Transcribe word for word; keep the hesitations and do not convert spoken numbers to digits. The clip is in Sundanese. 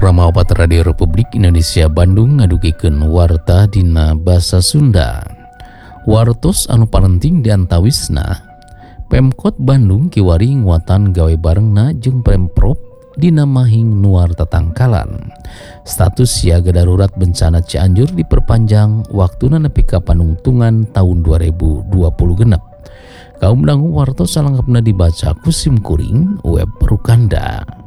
Program Opat Radio Republik Indonesia Bandung ngadugikeun warta dina basa Sunda. Wartos anu parenting diantawisna, Pemkot Bandung kiwari nguatan gawe barengna jeung Pemprov dina mahing nuar tatangkalan. Status siaga darurat bencana Cianjur diperpanjang waktuna nepi ka panungtungan tahun dua ribu dua puluh genep. Kaum dangu wartos salengkapna dibaca ku Sim Kuring web Rukanda.